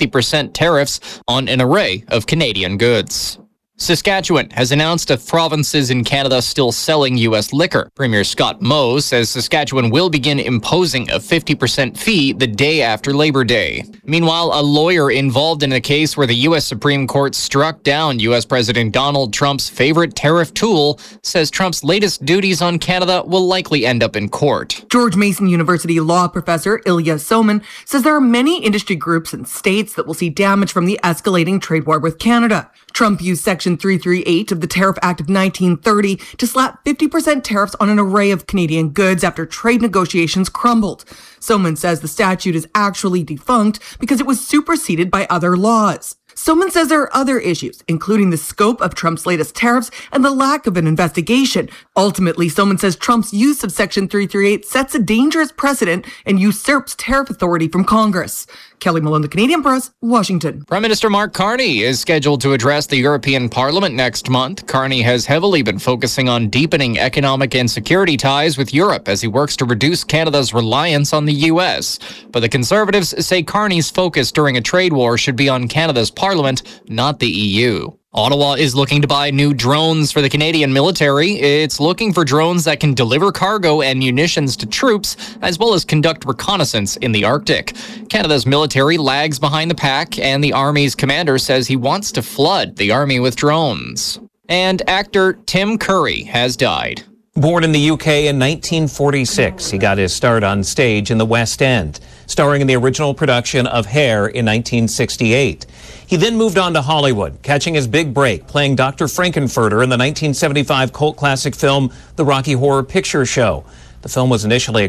50% tariffs on an array of Canadian goods. Saskatchewan has announced of provinces in Canada still selling U.S. liquor. Premier Scott Moe says Saskatchewan will begin imposing a 50% fee the day after Labor Day. Meanwhile, a lawyer involved in a case where the U.S. Supreme Court struck down U.S. President Donald Trump's favorite tariff tool says Trump's latest duties on Canada will likely end up in court. George Mason University law professor Ilya Somin says there are many industry groups and states that will see damage from the escalating trade war with Canada. Trump used Section 338 of the Tariff Act of 1930 to slap 50% tariffs on an array of Canadian goods after trade negotiations crumbled. Soman says the statute is actually defunct because it was superseded by other laws. Soman says there are other issues, including the scope of Trump's latest tariffs and the lack of an investigation. Ultimately, Soman says Trump's use of Section 338 sets a dangerous precedent and usurps tariff authority from Congress. Kelly Malone, The Canadian Press, Washington. Prime Minister Mark Carney is scheduled to address the European Parliament next month. Carney has heavily been focusing on deepening economic and security ties with Europe as he works to reduce Canada's reliance on the U.S. But the Conservatives say Carney's focus during a trade war should be on Canada's Parliament, not the EU. Ottawa is looking to buy new drones for the Canadian military. It's looking for drones that can deliver cargo and munitions to troops, as well as conduct reconnaissance in the Arctic. Canada's military lags behind the pack, and the Army's commander says he wants to flood the Army with drones. And actor Tim Curry has died. Born in the UK in 1946, he got his start on stage in the West End, starring in the original production of Hair in 1968. He then moved on to Hollywood, catching his big break playing Dr. Frankenfurter in the 1975 cult classic film The Rocky Horror Picture Show. The film was initially